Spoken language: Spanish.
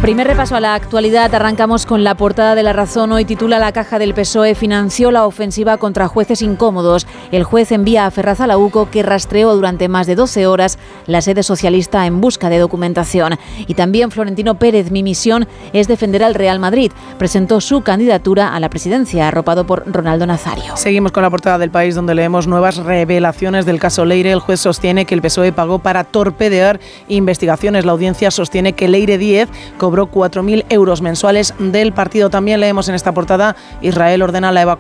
Primer repaso a la actualidad. Arrancamos con la portada de La Razón. Hoy titula: La caja del PSOE financió la ofensiva contra jueces incómodos. El juez envía a Ferraz a la UCO, que rastreó durante más de 12 horas la sede socialista en busca de documentación. Y también Florentino Pérez: mi misión es defender al Real Madrid. Presentó su candidatura a la presidencia, arropado por Ronaldo Nazario. Seguimos con la portada del País, donde leemos nuevas revelaciones del caso Leire. El juez sostiene que el PSOE pagó para torpedear investigaciones. La audiencia sostiene que Leire Díez cobró 4.000 euros mensuales del partido. También leemos en esta portada: Israel ordena la evacuación